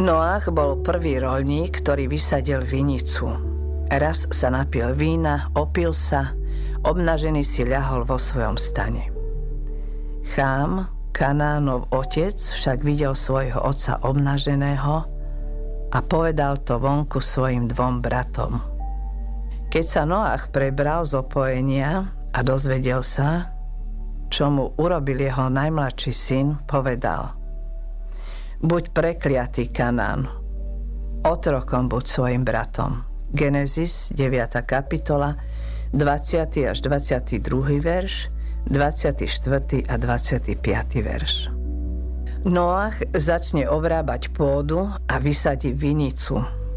Noach bol prvý roľník, ktorý vysadil vinicu. Raz sa napil vína, opil sa, obnažený si ľahol vo svojom stane. Chám, Kanánov otec, však videl svojho otca obnaženého a povedal to vonku svojim 2 bratom. Keď sa Noach prebral z opojenia a dozvedel sa, čo mu urobil jeho najmladší syn, povedal: Buď prekliatý, Kanán, otrokom buď svojim bratom. Genesis 9. kapitola, 20. až 22. verš, 24. a 25. verš. Noach začne obrábať pôdu a vysadí vinicu.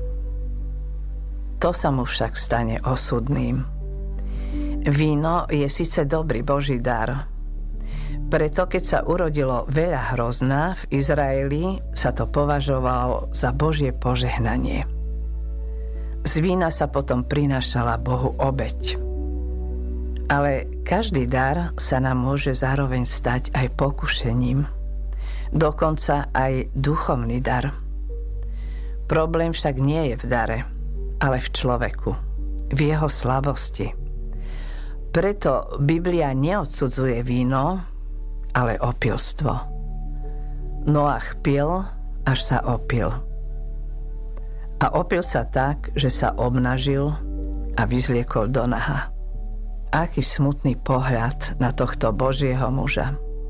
To sa mu však stane osudným. Víno je síce dobrý Boží dar, preto keď sa urodilo veľa hrozná v Izraeli, sa to považovalo za Božie požehnanie. Z vína sa potom prinášala Bohu obeť. Ale každý dar sa nám môže zároveň stať aj pokušením, dokonca aj duchovný dar. Problém však nie je v dare, ale v človeku, v jeho slabosti. Preto Biblia neodsudzuje víno, ale opilstvo. Noach pil, až sa opil. A opil sa tak, že sa obnažil a vyzliekol do naha. Aký smutný pohľad na tohto Božieho muža.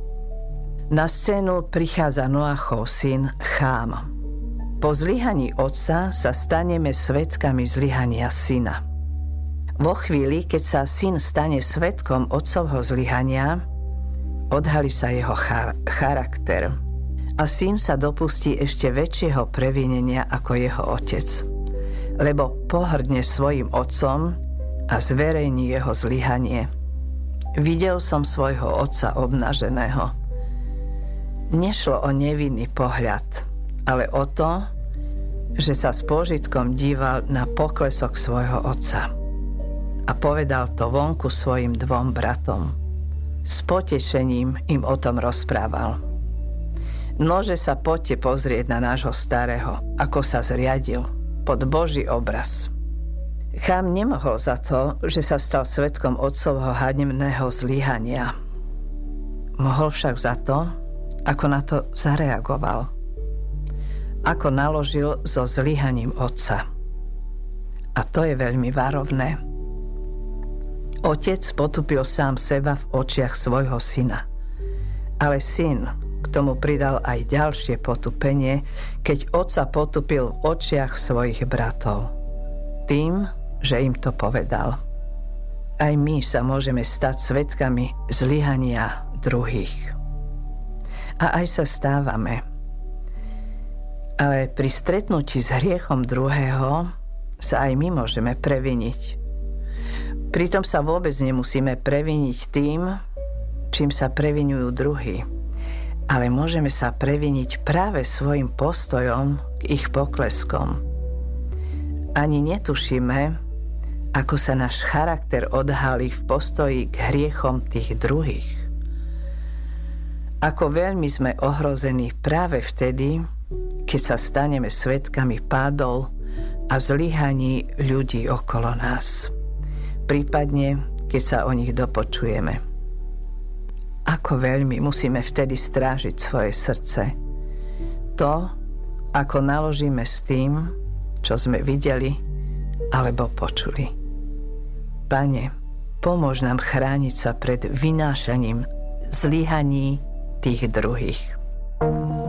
Na scénu prichádza Noachov syn Chám. Po zlyhaní otca sa staneme svedkami zlyhania syna. Vo chvíli, keď sa syn stane svedkom otcovho zlyhania, odhalí sa jeho charakter a syn sa dopustí ešte väčšieho previnenia ako jeho otec, lebo pohrdne svojim otcom a zverejní jeho zlyhanie. Videl som svojho otca obnaženého. Nešlo o nevinný pohľad, ale o to, že sa s pôžitkom díval na poklesok svojho otca a povedal to vonku svojim 2 bratom. S potešením im o tom rozprával. Nože sa poďte pozrieť na nášho starého, ako sa zriadil pod Boží obraz. Chám nemohol za to, že sa stal svedkom otcovho hanebného zlyhania. Mohol však za to, ako na to zareagoval. Ako naložil so zlyhaním otca. A to je veľmi varovné. Otec potupil sám seba v očiach svojho syna. Ale syn k tomu pridal aj ďalšie potupenie, keď otca potupil v očiach svojich bratov. Tým, že im to povedal. Aj my sa môžeme stať svedkami zlyhania druhých. A aj sa stávame. Ale pri stretnutí s hriechom druhého sa aj my môžeme previniť. Pritom sa vôbec nemusíme previniť tým, čím sa previnujú druhí. Ale môžeme sa previniť práve svojim postojom k ich pokleskom. Ani netušíme, ako sa náš charakter odhalí v postoji k hriechom tých druhých. Ako veľmi sme ohrození práve vtedy, keď sa staneme svedkami pádov a zlyhaní ľudí okolo nás. Prípadne, keď sa o nich dopočujeme. Ako veľmi musíme vtedy strážiť svoje srdce. To, ako naložíme s tým, čo sme videli alebo počuli. Pane, pomôž nám chrániť sa pred vynášaním zlyhaní tých druhých.